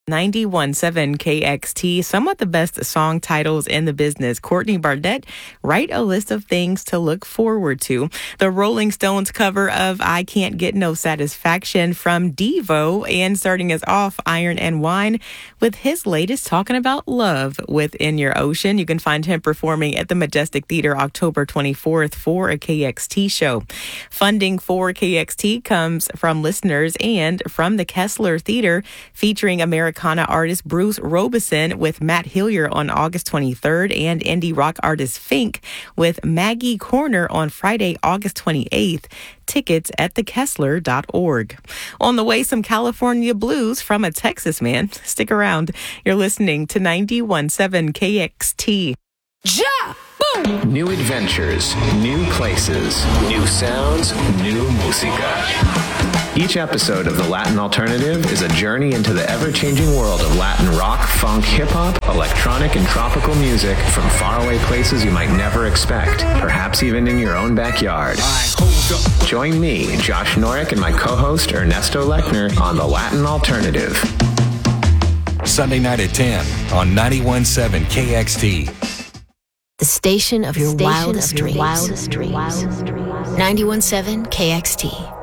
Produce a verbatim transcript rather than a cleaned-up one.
ninety-one point seven K X T, somewhat the best song titles in the business. Courtney Barnett, write a list of things to look forward to. The Rolling Stones cover of I Can't Get No Satisfaction from Devo, and starting us off, Iron and Wine with his latest talking about love within your ocean. You can find him performing at the Majestic Theater October twenty-fourth for a K X T show. Funding for K X T comes from listeners and from the Kessler Theater, featuring Americana artist Bruce Robeson with Matt Hillier on August twenty-third, and indie rock artist Fink with Maggie Corner on Friday, August twenty-eighth. Tickets at the kessler dot org. On the way, some California blues from a Texas man. Stick around. You're listening to ninety-one point seven K X T. Ja! Boom! New adventures, new places, new sounds, new música. Each episode of The Latin Alternative is a journey into the ever-changing world of Latin rock, funk, hip-hop, electronic, and tropical music from faraway places you might never expect, perhaps even in your own backyard. Join me, Josh Norick, and my co-host Ernesto Lechner on The Latin Alternative. Sunday night at ten on ninety-one point seven K X T. The station of your station wildest of your dreams. Wildest dreams. ninety-one point seven K X T.